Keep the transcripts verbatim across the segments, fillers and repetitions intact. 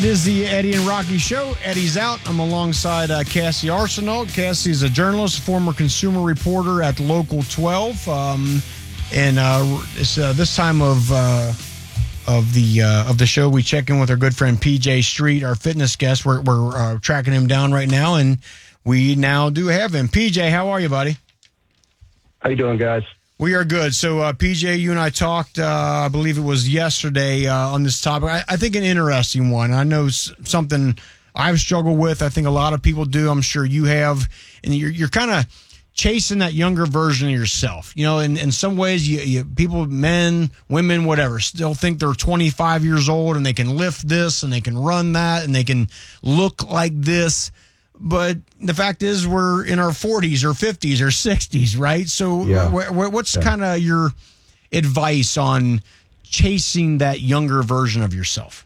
This is the Eddie and Rocky Show. Eddie's out. I'm alongside uh, Cassie Arsenault. Cassie's a journalist, former consumer reporter at Local twelve. Um, and uh, it's, uh, this time of uh, of the uh, of the show, we check in with our good friend P J Street, our fitness guest. We're, we're uh, tracking him down right now, and we now do have him. P J, how are you, buddy? How you doing, guys? We are good. So, uh, P J, you and I talked, uh, I believe it was yesterday, uh, on this topic. I, I think an interesting one. I know s- something I've struggled with. I think a lot of people do. I'm sure you have. And you're, you're kind of chasing that younger version of yourself. You know, in, in some ways, you, you people, men, women, whatever, still think they're twenty-five years old and they can lift this and they can run that and they can look like this. But the fact is, we're in our forties or fifties or sixties, right? So, yeah. wh- wh- what's yeah. kind of your advice on chasing that younger version of yourself?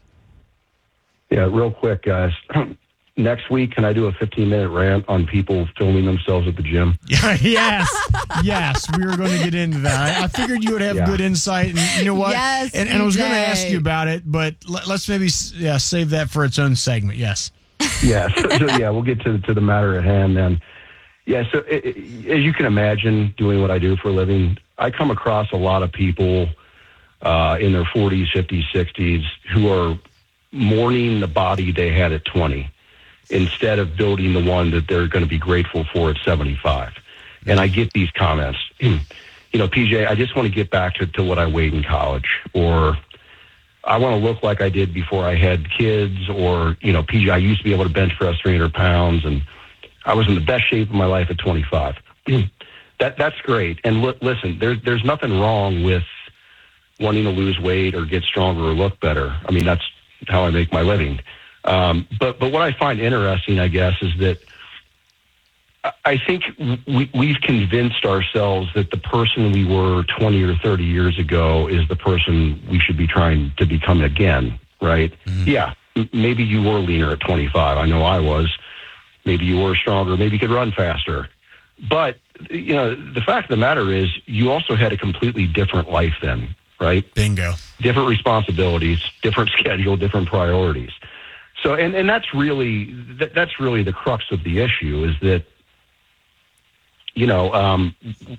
Yeah, real quick, guys. Next week, can I do a fifteen-minute rant on people filming themselves at the gym? yes, yes, we were going to get into that. I, I figured you would have yeah. good insight, and you know what? Yes, and, and I was going to P J. ask you about it, but let, let's maybe yeah, save that for its own segment. Yes. yeah, so, so yeah, we'll get to to the matter at hand then. Yeah, so it, it, as you can imagine, doing what I do for a living, I come across a lot of people uh, in their forties, fifties, sixties who are mourning the body they had at twenty instead of building the one that they're going to be grateful for at seventy-five. And I get these comments. You know, P J, I just want to get back to, to what I weighed in college, or I want to look like I did before I had kids, or, you know, P J, I used to be able to bench press three hundred pounds, and I was in the best shape of my life at twenty-five. that That's great. And look, listen, there's, there's nothing wrong with wanting to lose weight or get stronger or look better. I mean, that's how I make my living. Um, but, but what I find interesting, I guess, is that I think we, we've convinced ourselves that the person we were twenty or thirty years ago is the person we should be trying to become again, right? Mm-hmm. Yeah, maybe you were leaner at twenty-five. I know I was. Maybe you were stronger. Maybe you could run faster. But, you know, the fact of the matter is you also had a completely different life then, right? Bingo. Different responsibilities, different schedule, different priorities. So, and, and that's really, that, that's really the crux of the issue, is that, you know, um,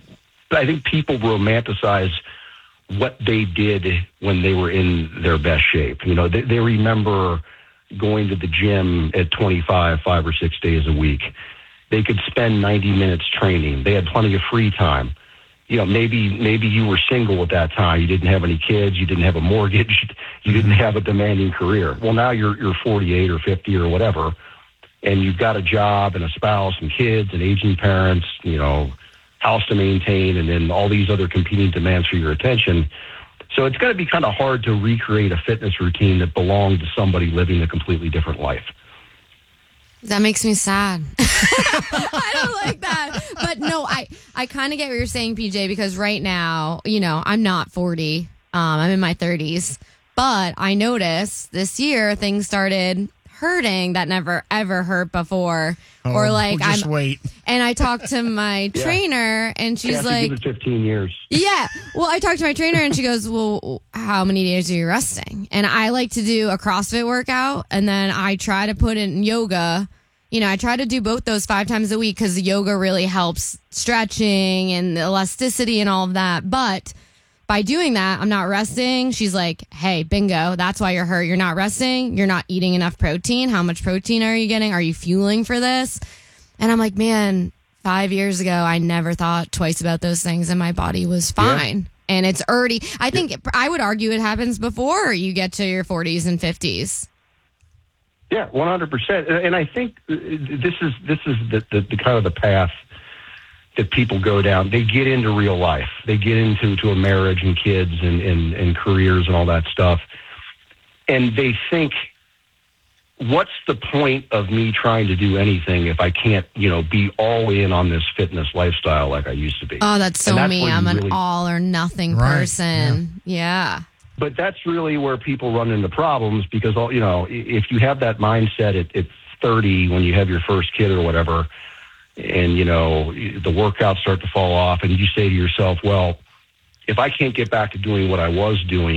I think people romanticize what they did when they were in their best shape. You know, they, they remember going to the gym at twenty-five, five or six days a week. They could spend ninety minutes training. They had plenty of free time. You know, maybe maybe you were single at that time. You didn't have any kids. You didn't have a mortgage. You didn't have a demanding career. Well, now you're you're forty-eight or fifty or whatever, and you've got a job and a spouse and kids and aging parents, you know, house to maintain, and then all these other competing demands for your attention. So it's going to be kind of hard to recreate a fitness routine that belonged to somebody living a completely different life. That makes me sad. I don't like that. But no, I, I kind of get what you're saying, P J, because right now, you know, I'm not forty. Um, I'm in my thirties. But I noticed this year things started hurting that never ever hurt before. Oh, or like well, just I'm wait. And I talked to my yeah. trainer and she's Cassie, like, give it fifteen years. Yeah. Well, I talked to my trainer and she goes, well, how many days are you resting? And I like to do a CrossFit workout and then I try to put in yoga. You know, I try to do both those five times a week because yoga really helps stretching and the elasticity and all of that. But by doing that, I'm not resting. She's like, hey, bingo, that's why you're hurt. You're not resting. You're not eating enough protein. How much protein are you getting? Are you fueling for this? And I'm like, man, five years ago, I never thought twice about those things and my body was fine. Yeah. And it's already, I think, yeah. I would argue it happens before you get to your forties and fifties. Yeah, one hundred percent. And I think this is this is the, the, the kind of the path that people go down. They get into real life. They get into to a marriage and kids and, and, and careers and all that stuff. And they think, what's the point of me trying to do anything if I can't, you know, be all in on this fitness lifestyle like I used to be? Oh, that's so that's me. I'm an really, all or nothing right, person. Yeah. yeah. But that's really where people run into problems because, you know, if you have that mindset at, at thirty when you have your first kid or whatever, and, you know, the workouts start to fall off and you say to yourself, well, if I can't get back to doing what I was doing,